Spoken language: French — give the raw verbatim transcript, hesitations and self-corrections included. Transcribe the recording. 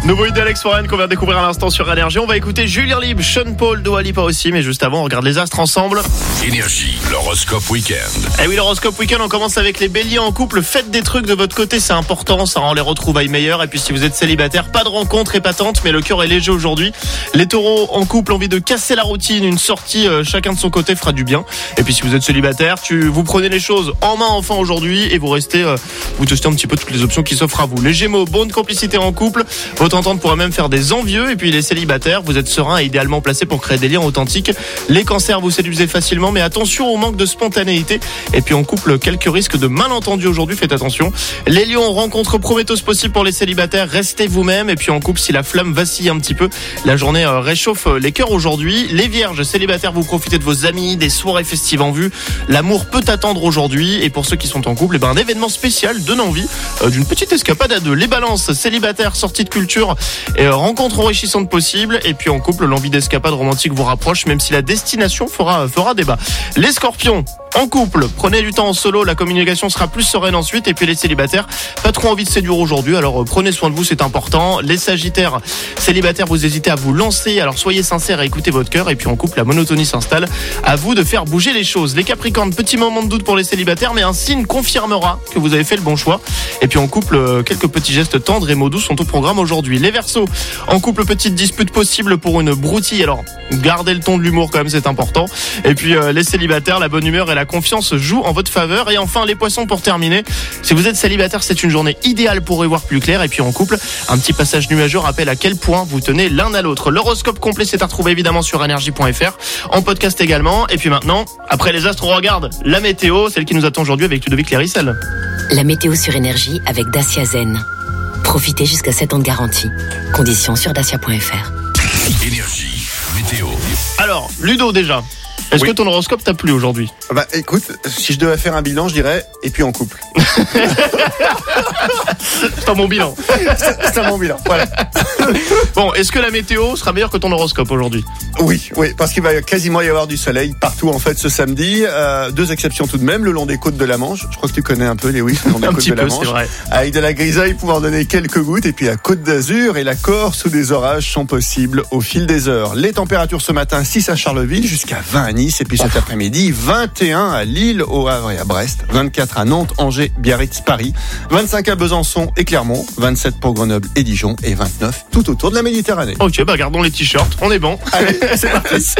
Nouveau hit d'Alex Warren qu'on vient de découvrir à l'instant sur Énergie. On va écouter Julien Libre, Sean Paul, Dua Lipa aussi, mais juste avant, on regarde les astres ensemble. Énergie, l'horoscope week-end. Eh oui, l'horoscope week-end, on commence avec les béliers en couple. Faites des trucs de votre côté, c'est important, ça rend les retrouvailles meilleures. Et puis si vous êtes célibataire, pas de rencontre épatante, mais le cœur est léger aujourd'hui. Les taureaux en couple, envie de casser la routine, une sortie euh, chacun de son côté fera du bien. Et puis si vous êtes célibataire, tu, vous prenez les choses en main enfin aujourd'hui et vous restez, euh, vous testez un petit peu toutes les options qui s'offrent à vous. Les gémeaux, bonne complicité en couple, votre entente pourrait même faire des envieux. Et puis les célibataires, vous êtes serein et idéalement placé pour créer des liens authentiques. Les cancers, vous séduisez facilement, mais attention au manque de spontanéité. Et puis en couple, quelques risques de malentendus aujourd'hui, faites attention. Les lions, rencontre prometteuse possible pour les célibataires, restez vous-même. Et puis en couple, si la flamme vacille un petit peu, la journée réchauffe les cœurs aujourd'hui. Les vierges, célibataires, vous profitez de vos amis, des soirées festives en vue. L'amour peut attendre aujourd'hui. Et pour ceux qui sont en couple, eh ben, un événement spécial donne envie euh, d'une petite escapade à deux. Les balances, célibataires, sortie de culture et euh, rencontres enrichissantes possibles. Et puis en couple, l'envie d'escapade romantique vous rapproche, même si la destination fera, fera débat. Les scorpions, en couple, prenez du temps en solo, la communication sera plus sereine ensuite. Et puis les célibataires, pas trop envie de séduire aujourd'hui, alors euh, prenez soin de vous, c'est important. Les sagittaires, célibataires, vous hésitez à vous lancer, alors soyez sincères et écoutez votre cœur. Et puis en couple, la monotonie s'installe, à vous de faire bouger les choses. Les capricornes, petit moment de doute pour les célibataires, mais un signe confirmera que vous avez fait le bon choix. Et puis en couple, euh, quelques petits gestes tendres et mots doux sont au programme aujourd'hui. Les verseaux, en couple, petite dispute possible pour une broutille, alors gardez le ton de l'humour quand même, c'est important. Et puis euh, les célibataires, la bonne humeur et la confiance jouent en votre faveur. Et enfin les poissons, pour terminer, si vous êtes célibataire, c'est une journée idéale pour y voir plus clair. Et puis en couple, un petit passage nuageux rappelle à quel point vous tenez l'un à l'autre. L'horoscope complet, c'est à retrouver évidemment sur énergie point f r, en podcast également. Et puis maintenant, après les astres, on regarde la météo, celle qui nous attend aujourd'hui avec Ludovic Lérissel. La météo sur Énergie avec Dacia Zen. Profitez jusqu'à sept ans de garantie. Conditions sur dacia point f r. Énergie, météo. Alors, Ludo déjà, est-ce Oui. que ton horoscope t'a plu aujourd'hui? Bah écoute, si je devais faire un bilan, je dirais et puis en couple. C'est un bon bilan. C'est un bon bilan. Voilà. Bon, est-ce que la météo sera meilleure que ton horoscope aujourd'hui? Oui, oui, parce qu'il va quasiment y avoir du soleil partout en fait ce samedi. Euh, deux exceptions tout de même, le long des côtes de la Manche. Je crois que tu connais un peu Lewis, le long des Un côtes petit de la peu, Manche. c'est vrai. Avec de la grisaille pouvant donner quelques gouttes. Et puis la Côte d'Azur et la Corse où des orages sont possibles au fil des heures. Les températures ce matin, six à Charleville, jusqu'à vingt à Nice. Et puis cet après-midi, vingt et un à Lille, au Havre et à Brest. vingt-quatre à Nantes, Angers, Biarritz, Paris. vingt-cinq à Besançon et Clermont. vingt-sept pour Grenoble et Dijon. Et vingt-neuf tout autour de la Méditerranée. Ok, bah gardons les t-shirts, on est bon. Allez, c'est parti.